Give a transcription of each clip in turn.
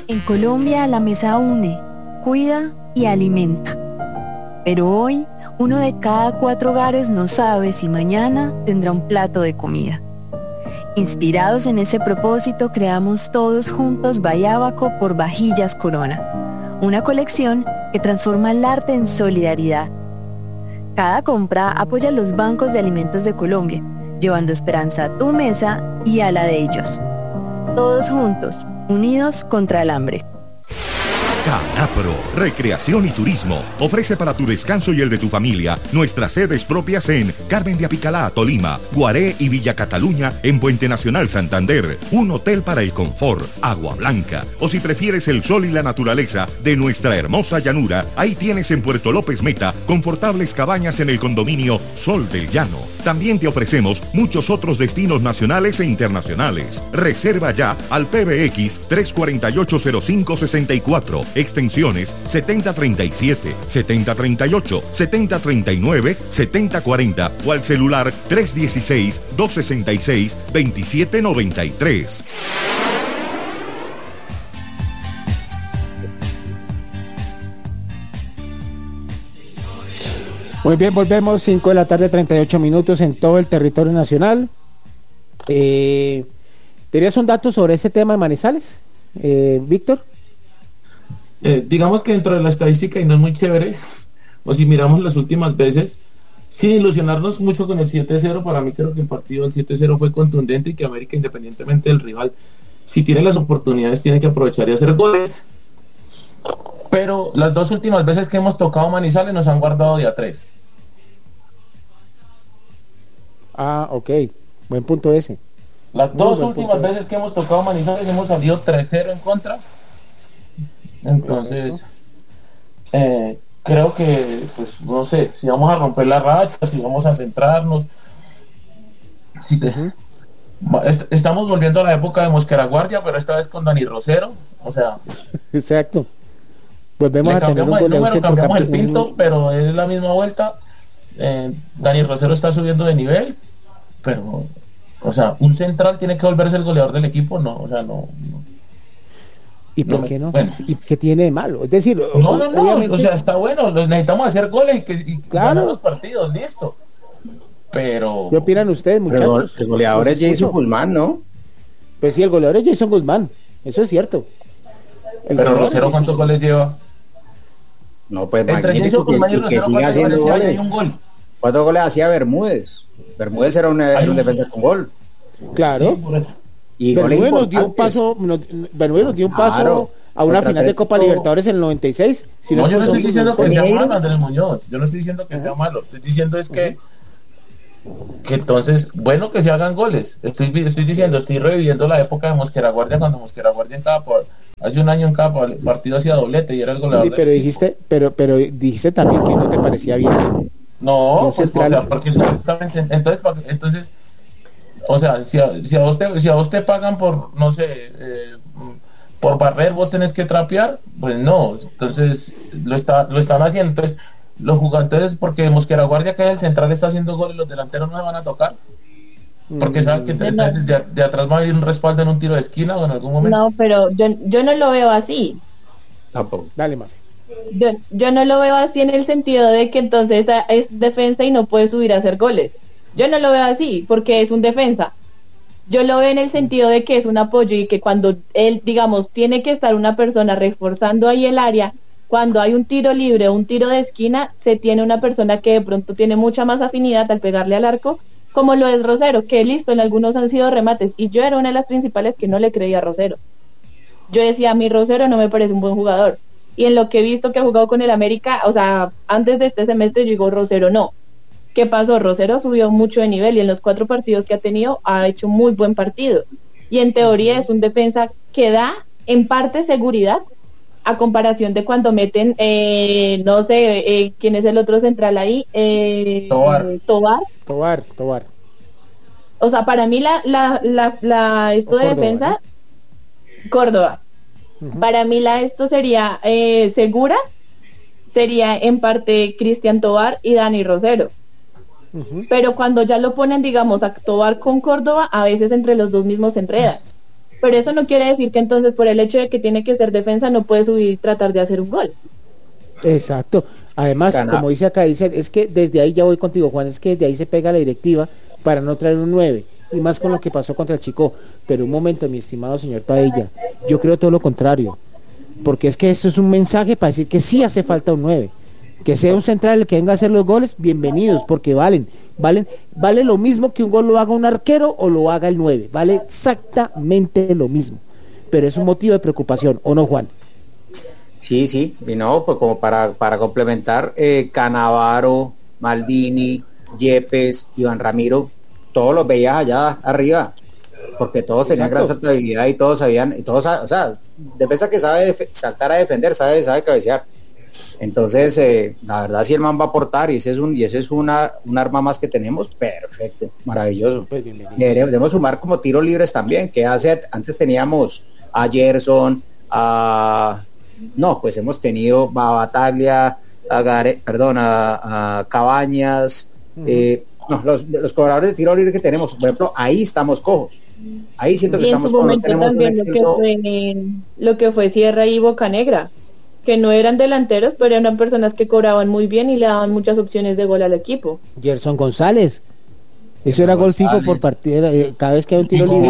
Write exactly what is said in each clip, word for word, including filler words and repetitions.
En Colombia la mesa une, cuida y alimenta. Pero hoy, uno de cada cuatro hogares no sabe si mañana tendrá un plato de comida. Inspirados en ese propósito, creamos todos juntos Bayábaco por Vajillas Corona, una colección que transforma el arte en solidaridad. Cada compra apoya a los bancos de alimentos de Colombia, llevando esperanza a tu mesa y a la de ellos. Todos juntos, unidos contra el hambre. Canapro, Recreación y Turismo, ofrece para tu descanso y el de tu familia nuestras sedes propias en Carmen de Apicalá, Tolima, Guaré y Villa Cataluña en Puente Nacional, Santander, un hotel para el confort, Agua Blanca, o si prefieres el sol y la naturaleza de nuestra hermosa llanura, ahí tienes en Puerto López Meta confortables cabañas en el condominio Sol del Llano. También te ofrecemos muchos otros destinos nacionales e internacionales. Reserva ya al P B X tres cuatro ocho cero cinco seis cuatro, extensiones setenta treinta y siete, setenta treinta y ocho, setenta treinta y nueve, setenta cuarenta o al celular tres uno seis, dos seis seis, dos siete nueve tres. Muy bien, volvemos, cinco de la tarde, treinta y ocho minutos en todo el territorio nacional. Eh, ¿Tenías un dato sobre este tema de Manizales, eh, Víctor? Eh, digamos que dentro de la estadística, y no es muy chévere, o si miramos las últimas veces, sin ilusionarnos mucho con el siete cero, para mí creo que el partido del siete cero fue contundente y que América, independientemente del rival, si tiene las oportunidades, tiene que aprovechar y hacer goles. Pero las dos últimas veces que hemos tocado Manizales nos han guardado de a tres. Ah, ok, buen punto ese. Las Muy dos buen últimas punto. veces que hemos tocado Manizales hemos salido tres cero en contra. Entonces, eh, creo que, pues, no sé, si vamos a romper la racha, si vamos a centrarnos. Si te, uh-huh. est- estamos volviendo a la época de Mosqueraguardia, pero esta vez con Dani Rosero. O sea, exacto. Volvemos le a tener un cambiamos el goleo número, cambiamos el centrocampista. pinto, pero es la misma vuelta. Eh, Dani Rosero está subiendo de nivel, pero, o sea, un central tiene que volverse el goleador del equipo, no, o sea, no. no. ¿Y por no, qué no? bueno. ¿Y qué tiene de malo? Es decir, no, no, no, obviamente... o sea, está bueno, los necesitamos hacer goles y, que, y claro. ganar los partidos, listo. Pero. ¿Qué opinan ustedes, muchachos? El goleador es Jason Guzmán, ¿no? Pues sí, el goleador es Jason Guzmán, eso es cierto. El pero Rosero, ¿cuántos sí. goles lleva? No, pues entre Jason Guzmán y Rosero, ¿cuántos goles goles hay un gol? ¿Cuántos goles hacía Bermúdez? Bermúdez era un, era un defensa con gol. Claro. Sí, y Bermúdez nos dio un paso, nos, Bermúdez nos dio un paso claro. a una final de Copa Libertadores en el noventa y seis. Si no, no yo no estoy diciendo que sea malo, Andrés Muñoz. Yo no estoy diciendo que uh-huh. sea malo. Estoy diciendo es que que entonces, bueno, que se hagan goles. Estoy, estoy diciendo, estoy reviviendo la época de Mosqueraguardia, cuando Mosqueraguardia en cada hace un año en cada partido hacía doblete y era el goleador. Sí, pero dijiste, pero, pero dijiste también que no te parecía bien eso. No, pues, o sea, porque supuestamente, entonces, entonces, o sea, si a, si a vos te, si a vos te pagan por, no sé, eh, por barrer, vos tenés que trapear, pues no, entonces lo está, lo están haciendo, entonces los jugadores, porque Mosqueraguardia, que es el central, está haciendo goles, los delanteros no se van a tocar, porque saben que de, de, de atrás va a ir un respaldo en un tiro de esquina o en algún momento. No, pero yo, yo no lo veo así. Tampoco. Dale, Mafe. Yo, yo no lo veo así en el sentido de que entonces es defensa y no puede subir a hacer goles. Yo no lo veo así porque es un defensa. Yo lo veo en el sentido de que es un apoyo y que cuando él, digamos, tiene que estar una persona reforzando ahí el área, cuando hay un tiro libre o un tiro de esquina, se tiene una persona que de pronto tiene mucha más afinidad al pegarle al arco, como lo es Rosero, que listo, en algunos han sido remates, y yo era una de las principales que no le creía a Rosero. Yo decía, a mí Rosero no me parece un buen jugador. Y en lo que he visto que ha jugado con el América, o sea, antes de este semestre yo digo, Rosero no. ¿Qué pasó? Rosero subió mucho de nivel y en los cuatro partidos que ha tenido ha hecho muy buen partido. Y en teoría es un defensa que da en parte seguridad a comparación de cuando meten, eh, no sé, eh, ¿quién es el otro central ahí? Eh, Tobar. Eh, Tobar. Tobar, Tobar. O sea, para mí la, la, la, la esto o de Córdoba, defensa, ¿eh? Córdoba. Uh-huh. Para mí la esto sería eh, segura, sería en parte Cristian Tobar y Dani Rosero. Uh-huh. Pero cuando ya lo ponen, digamos, a Tobar con Córdoba, a veces entre los dos mismos se enredan. pero eso no quiere decir que entonces por el hecho de que tiene que ser defensa no puede subir y tratar de hacer un gol. Exacto. Además, Gana. como dice acá, dice, es que desde ahí ya voy contigo, Juan, es que desde ahí se pega la directiva para no traer un nueve, y más con lo que pasó contra el Chico. Pero un momento, mi estimado señor Padilla, yo creo todo lo contrario, porque es que esto es un mensaje para decir que sí hace falta un nueve, que sea un central el que venga a hacer los goles, bienvenidos, porque valen, valen, vale lo mismo que un gol lo haga un arquero o lo haga el nueve, vale exactamente lo mismo, pero es un motivo de preocupación, ¿o no, Juan? Sí, sí, y no, pues como para, para complementar, eh, Canavaro, Maldini, Yepes, Iván Ramiro, todos los veías allá arriba, porque todos tenían gran saltabilidad y todos sabían, y todos, o sea, defensa que sabe def- saltar a defender, sabe, sabe cabecear. Entonces, eh, la verdad, si el man va a aportar y ese es un, y ese es una, un arma más que tenemos, perfecto, maravilloso. Pues debemos sumar como tiros libres también, que hace, antes teníamos a Gerson, a no, pues hemos tenido a Bataglia, a Gare, perdón, a, a Cabañas, uh-huh. eh, no, los, los cobradores de tiro libre que tenemos, por ejemplo, ahí estamos cojos. Ahí siento que y estamos cojos. Tenemos un extenso... lo, que fue, lo que fue Sierra y Bocanegra, que no eran delanteros, pero eran personas que cobraban muy bien y le daban muchas opciones de gol al equipo. Gerson González. Eso era gol fijo por partida, eh, cada vez que hay un tiro libre.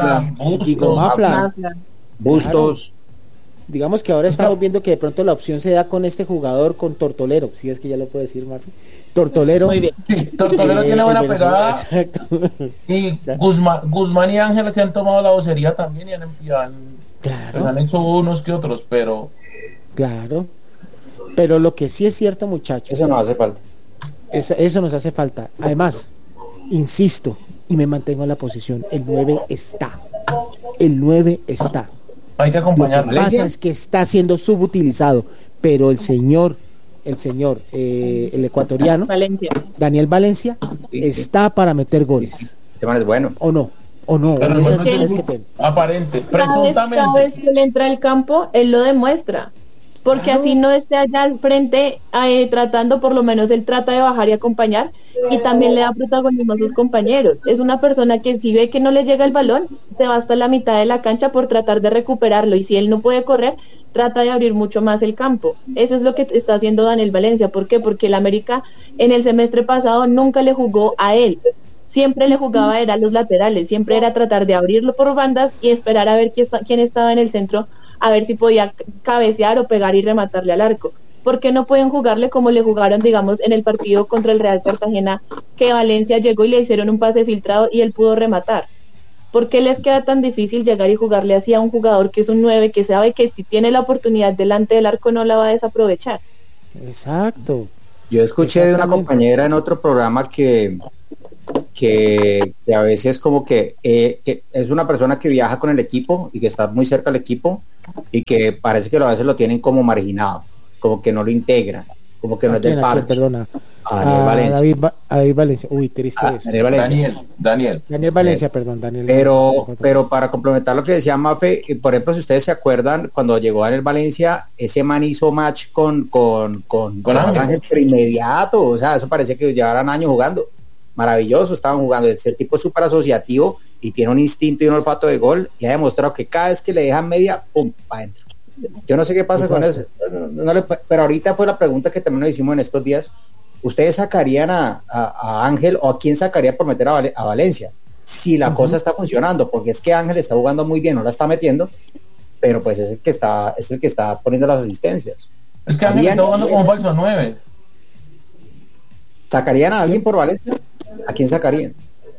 Y con Mafla. Bustos. Digamos que ahora estamos viendo que de pronto la opción se da con este jugador, con Tortolero, si es que ya lo puedo decir, Marfi. Tortolero. Muy bien. Sí, Tortolero tiene buena pegada. Exacto. Y Guzmán, Guzmán y Ángel se han tomado la vocería también y han, y han, claro. pues han hecho unos que otros, pero... Claro. Pero lo que sí es cierto, muchachos. Eso nos hace falta. Eso, eso nos hace falta. Además, insisto, y me mantengo en la posición, el nueve está. El nueve está. Hay que acompañarlo. Lo que pasa es que está siendo subutilizado, pero el señor, el señor, eh, el ecuatoriano, Valencia. Daniel Valencia, sí, está sí. para meter goles. Este man es bueno. ¿O no? ¿O no? Pero no es que aparente, presuntamente. Cada vez que él entra al campo, él lo demuestra. Porque claro. así no esté allá al frente eh, tratando, por lo menos él trata de bajar y acompañar, y también le da protagonismo a sus compañeros. Es una persona que si ve que no le llega el balón, se va hasta la mitad de la cancha por tratar de recuperarlo, y si él no puede correr, trata de abrir mucho más el campo. Eso es lo que está haciendo Daniel Valencia. ¿Por qué? Porque el América en el semestre pasado nunca le jugó a él. Siempre le jugaba era a los laterales, siempre era tratar de abrirlo por bandas y esperar a ver quién, está, quién estaba en el centro, a ver si podía cabecear o pegar y rematarle al arco. ¿Por qué no pueden jugarle como le jugaron, digamos, en el partido contra el Real Cartagena, que Valencia llegó y le hicieron un pase filtrado y él pudo rematar? ¿Por qué les queda tan difícil llegar y jugarle así a un jugador que es un nueve, que sabe que si tiene la oportunidad delante del arco no la va a desaprovechar? Exacto. Yo escuché de una compañera en otro programa que que, que a veces como que, eh, que es una persona que viaja con el equipo y que está muy cerca del equipo y que parece que a veces lo tienen como marginado, como que no lo integran, como que no es del parche. Perdona. A Daniel a Valencia. David, a David Valencia. Uy, triste a eso. Daniel Valencia. Daniel, Daniel. Daniel Valencia, eh, perdón, Daniel. Pero, Valencia, pero para complementar lo que decía Mafe, por ejemplo, si ustedes se acuerdan, cuando llegó Daniel Valencia, ese man hizo match con, con, con, con Ángel. Ángel de inmediato, o sea, eso parecía que llevaran años jugando. Maravilloso, estaban jugando. El tipo es súper asociativo y tiene un instinto y un olfato de gol y ha demostrado que cada vez que le dejan media, pum, para adentro. Yo no sé qué pasa Exacto. con eso, no, no le, pero ahorita fue la pregunta que también nos hicimos en estos días. ¿Ustedes sacarían a, a, a Ángel o a quién sacaría por meter a, Val- a Valencia? Si la uh-huh. cosa está funcionando, porque es que Ángel está jugando muy bien, no la está metiendo, pero pues es el que está, es el que está poniendo las asistencias. Es que Ángel está jugando como falso nueve. ¿Sacarían a alguien por Valencia? ¿A quién sacarían?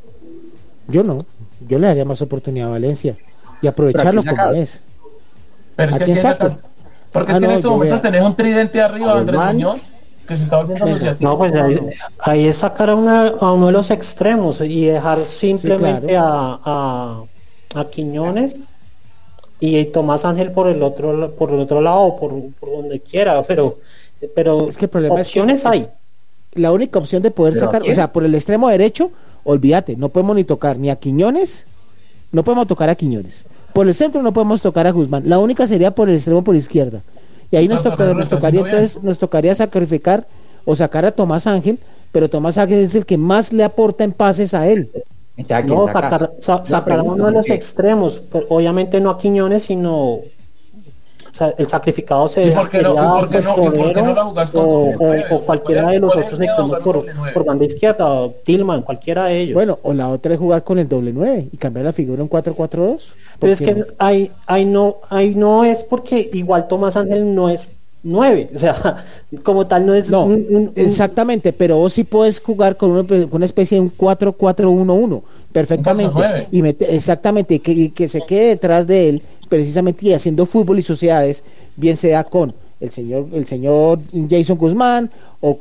Yo no, yo le daría más oportunidad a Valencia y aprovecharlo como es. Pero es ¿A que quién saco? Porque ah, es que no, en estos momentos tenés un tridente arriba, Andrés Muñoz, que se está volviendo asociativo. No, pues ahí, ahí es sacar a, una, a uno de los extremos y dejar simplemente sí, claro. a, a, a Quiñones y Tomás Ángel por el otro por el otro lado, por, por donde quiera, pero pero es que el problema opciones es que hay. La única opción de poder sacar, o sea, por el extremo derecho, olvídate, no podemos ni tocar ni a Quiñones, no podemos tocar a Quiñones. Por el centro no podemos tocar a Guzmán. La única sería por el extremo por izquierda. Y ahí nos, to- nos tocaría entonces, nos tocaría sacrificar o sacar a Tomás Ángel, pero Tomás Ángel es el que más le aporta en pases a él. Ya, no, saca? sacar, sa, sacar a uno de los extremos, pero obviamente no a Quiñones, sino o sea, el sacrificado se ¿por qué no, por qué no, por qué no la jugás con o, o, nueve? o cualquiera de los Por otros el extremos por, por banda izquierda, Tillman, cualquiera de ellos. Bueno, o la otra es jugar con el doble nueve y cambiar la figura en cuatro cuatro dos. Pero es que no? ahí, ahí no, ahí no es porque igual Tomás Ángel no es nueve, o sea, como tal no es no, un, un, un... exactamente, pero vos sí puedes jugar con una, con una especie de un cuatro cuatro uno uno perfectamente y mete, exactamente y que, y que se quede detrás de él precisamente y haciendo fútbol y sociedades, bien sea con el señor el señor Jason Guzmán o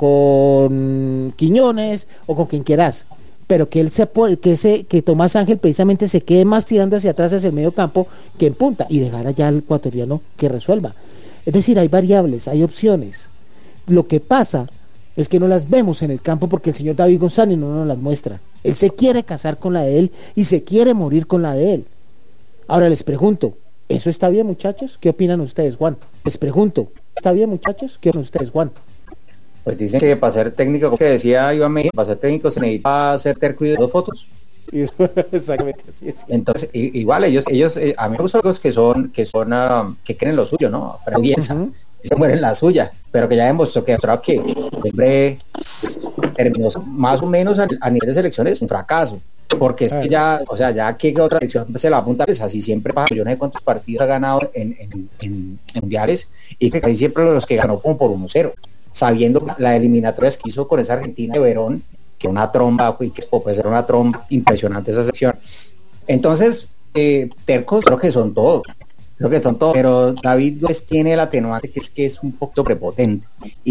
con Quiñones o con quien quieras, pero que él se que ese que Tomás Ángel precisamente se quede más tirando hacia atrás hacia el medio campo que en punta y dejar allá al ecuatoriano que resuelva. Es decir, hay variables, hay opciones. Lo que pasa es que no las vemos en el campo porque el señor David González no nos las muestra. Él se quiere casar con la de él y se quiere morir con la de él. Ahora les pregunto, ¿eso está bien, muchachos? ¿Qué opinan ustedes, Juan? Les pregunto, ¿está bien, muchachos? ¿Qué opinan ustedes, Juan? Pues dicen que para ser técnico, como que decía Iván Mejía, para ser técnico se necesita ser terco y de dos fotos. Exactamente, así es. Entonces, igual ellos, ellos, eh, a mí me gustan los que son, que son, uh, que creen lo suyo, ¿no? Pero piensan, uh-huh. se mueren la suya, pero que ya demostró que, que siempre terminó más o menos a, a nivel de selecciones un fracaso, porque es que ya, o sea, ya que otra selección se la va a apuntar, es así siempre pasa. Yo no sé cuántos partidos ha ganado en, en, en, en mundiales y que casi siempre los que ganó como por uno cero, sabiendo la eliminatoria que hizo con esa Argentina de Verón, que una tromba, y que puede ser una tromba impresionante esa sección. Entonces, eh, tercos creo que son todos, creo que son todos, pero David pues, tiene el atenuante que es que es un poquito prepotente,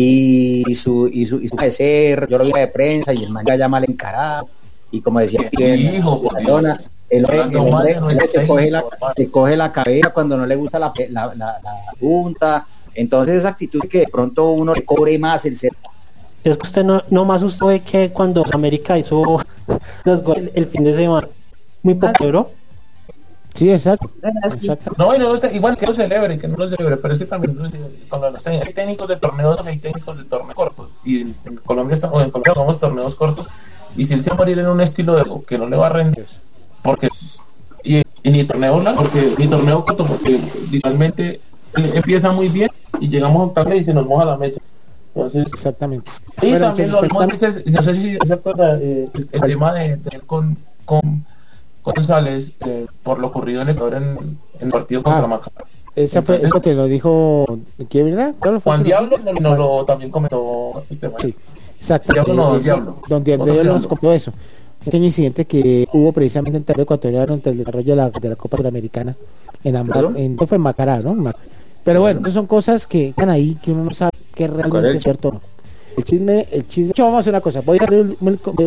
y, y su y su y su de ser, yo lo vi de prensa, y el man ya llama al encarado, y como decía el hombre, el hombre se coge la, se coge la cabeza cuando no le gusta la, la, la, la punta, entonces esa actitud que de pronto uno le cobre más el ser. Es que usted no, no más usted ve que cuando América hizo los goles el, el fin de semana, muy poco, ¿no? Sí, exacto. exacto. No, y no, igual que lo celebre, que no lo celebre, pero es que también cuando los hay técnicos de torneos, hay técnicos de torneos cortos, y en, en Colombia estamos, en Colombia jugamos torneos cortos, y si él se va a morir en un estilo de juego que no le va a rendir, porque y, y ni torneo largo, porque ni torneo corto, porque igualmente empieza muy bien y llegamos a octavos y se nos moja la mecha. Entonces, exactamente. Y bueno, también los montes, no sé si se acuerda eh, el, el tema de tener con, con, con González eh, por lo ocurrido en Ecuador en, en el partido contra ah, Macará. Esa fue eso que lo dijo ¿quién era? Juan Diablo nos no lo también comentó este man. Sí, exacto. Diablo no, eh, Diablo. Don Diablo nos contó eso. Un pequeño incidente que hubo precisamente en el territorio ecuatoriano durante el desarrollo de la, de la Copa Sudamericana en Amar, en fue en Macará, ¿no? Pero bueno, esas son cosas que están ahí que uno no sabe que realmente es cierto o no. El chisme, el chisme. Yo, vamos a hacer una cosa. Voy a dar